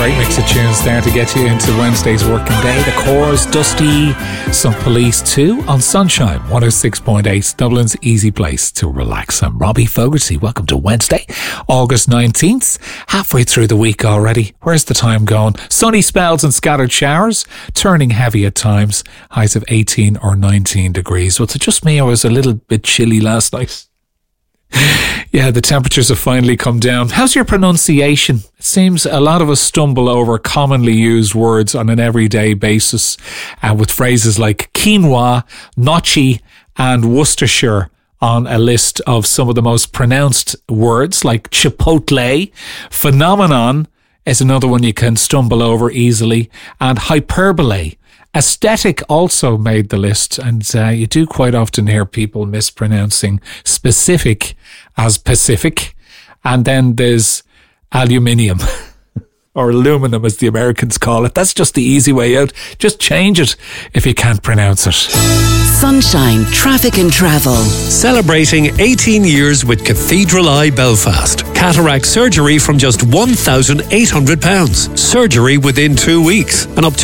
Great mix of tunes there to get you into Wednesday's working day. The Corrs, Dusty, some Police too on Sunshine 106.8, Dublin's easy place to relax. I'm Robbie Fogarty. Welcome to Wednesday, August 19th. Halfway through the week already. Where's the time going? Sunny spells and scattered showers, turning heavy at times. Highs of 18 or 19 degrees. Was it just me or was it a little bit chilly last night? Yeah, the temperatures have finally come down. How's your pronunciation? It seems a lot of us stumble over commonly used words on an everyday basis, with phrases like quinoa, gnocchi and Worcestershire on a list of some of the most pronounced words, like chipotle. Phenomenon is another one you can stumble over easily, and hyperbole. Aesthetic also made the list, and you do quite often hear people mispronouncing specific as Pacific. And then there's aluminium, or aluminum as the Americans call it. That's just the easy way out. Just change it if you can't pronounce it. Sunshine Traffic and Travel. Celebrating 18 years with Cathedral Eye Belfast. Cataract surgery from just £1,800. Surgery within 2 weeks. And up to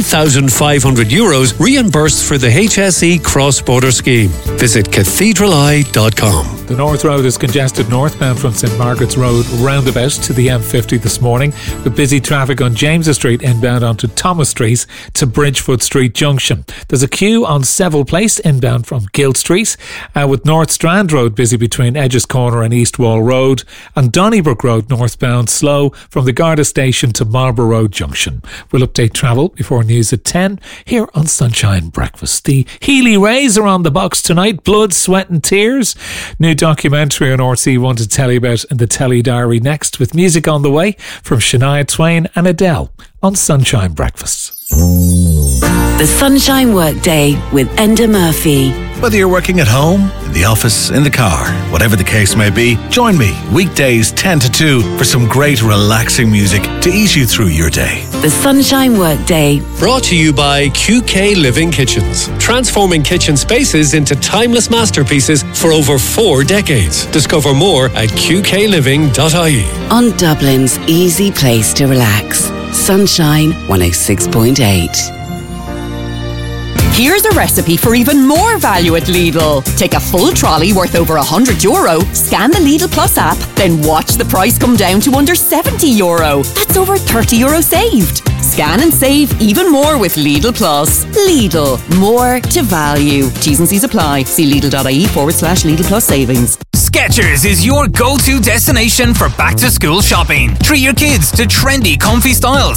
€1,500 reimbursed for the HSE cross-border scheme. Visit cathedraleye.com. The North Road is congested northbound from St Margaret's Road roundabout to the M50 this morning, with busy traffic on James Street inbound onto Thomas Street to Bridgefoot Street Junction. There's a queue on Seville Place inbound from Guild Street, with North Strand Road busy between Edges Corner and East Wall Road, and Donnybrook Road northbound slow from the Garda Station to Marlborough Road Junction. We'll update travel before news at 10 here on Sunshine Breakfast. The Healy Rays are on the box tonight. Blood, Sweat and Tears. New documentary on RT1 to tell you about in the Telly Diary next, with music on the way from Shania Twain and Adele on Sunshine Breakfast. The Sunshine Workday with Enda Murphy. Whether you're working at home, in the office, in the car, whatever the case may be, join me weekdays 10 to 2 for some great relaxing music to ease you through your day. The Sunshine Workday. Brought to you by QK Living Kitchens. Transforming kitchen spaces into timeless masterpieces for over 4 decades. Discover more at qkliving.ie. On Dublin's easy place to relax. Sunshine 106.8. Here's a recipe for even more value at Lidl. Take a full trolley worth over €100, scan the Lidl Plus app, then watch the price come down to under €70. That's over €30 saved. Scan and save even more with Lidl Plus. Lidl, more to value. T's and C's apply. See Lidl.ie/Lidl Plus savings. Skechers is your go-to destination for back-to-school shopping. Treat your kids to trendy, comfy styles